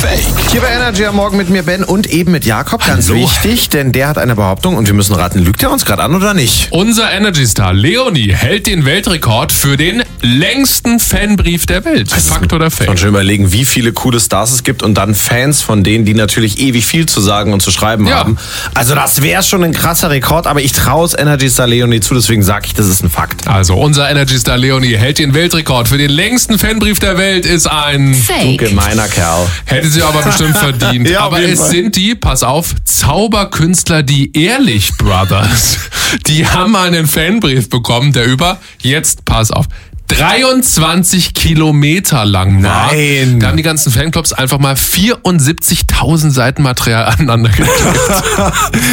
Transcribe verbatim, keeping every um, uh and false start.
Fake? Hier bei Energy am Morgen mit mir Ben und eben mit Jakob. Ganz Hallo. wichtig, denn der hat eine Behauptung und wir müssen raten, lügt er uns gerade an oder nicht? Unser Energy-Star Leonie hält den Weltrekord für den längsten Fanbrief der Welt. Fakt oder Fake? Und schon überlegen, wie viele coole Stars es gibt und dann Fans von denen, die natürlich ewig viel zu sagen und zu schreiben Ja. haben. Also das wäre schon ein krasser Rekord, aber ich traue es Energy Star Leonie zu, deswegen sage ich, das ist ein Fakt. Also, unser Energy-Star Leonie hält den Weltrekord für den längsten Fanbrief der Welt, ist ein... Du Fake. gemeiner Kerl. Hätte sie aber bestimmt verdient. Ja, auf aber jeden es Fall. sind die, pass auf, Zauberkünstler, die Ehrlich Brothers. Die haben einen Fanbrief bekommen, der über, jetzt pass auf, dreiundzwanzig Kilometer lang war. Nein. Da haben die ganzen Fanclubs einfach mal vierundsiebzigtausend Seiten Material aneinander geklebt.